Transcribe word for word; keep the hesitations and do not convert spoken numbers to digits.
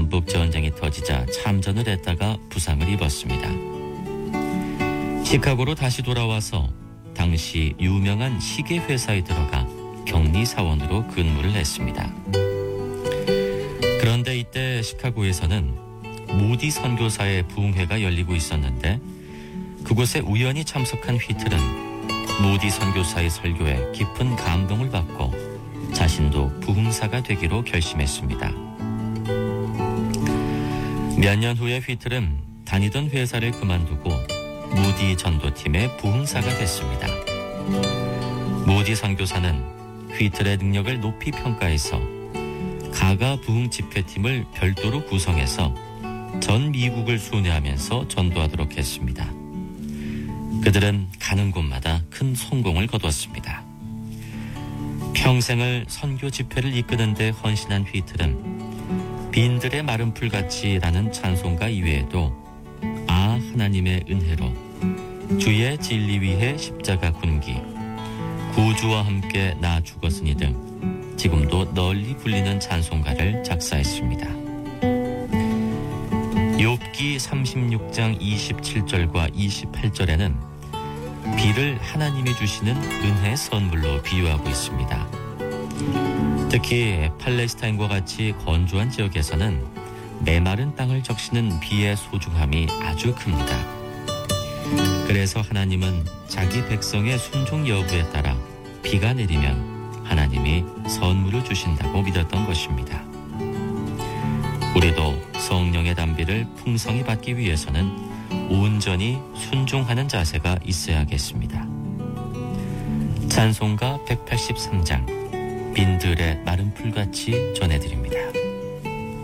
남북 전쟁이 터지자 참전을 했다가 부상을 입었습니다. 시카고로 다시 돌아와서 당시 유명한 시계 회사에 들어가 격리 사원으로 근무를 했습니다. 그런데 이때 시카고에서는 무디 선교사의 부흥회가 열리고 있었는데 그곳에 우연히 참석한 휘틀은 무디 선교사의 설교에 깊은 감동을 받고 자신도 부흥사가 되기로 결심했습니다. 몇 년 후에 휘틀은 다니던 회사를 그만두고 무디 전도팀의 부흥사가 됐습니다. 무디 선교사는 휘틀의 능력을 높이 평가해서 가가 부흥 집회팀을 별도로 구성해서 전 미국을 순회하면서 전도하도록 했습니다. 그들은 가는 곳마다 큰 성공을 거두었습니다. 평생을 선교 집회를 이끄는 데 헌신한 휘틀은 빈들의 마른 풀같이라는 찬송가 이외에도 아 하나님의 은혜로, 주의 진리 위해 십자가 군기, 구주와 함께 나 죽었으니 등 지금도 널리 불리는 찬송가를 작사했습니다. 욥기 삼십육 장 이십칠 절과 이십팔 절에는 비를 하나님이 주시는 은혜의 선물로 비유하고 있습니다. 특히 팔레스타인과 같이 건조한 지역에서는 메마른 땅을 적시는 비의 소중함이 아주 큽니다. 그래서 하나님은 자기 백성의 순종 여부에 따라 비가 내리면 하나님이 선물을 주신다고 믿었던 것입니다. 우리도 성령의 단비를 풍성히 받기 위해서는 온전히 순종하는 자세가 있어야겠습니다. 찬송가 백팔십삼 장 빈들의 마른 풀같이 전해드립니다.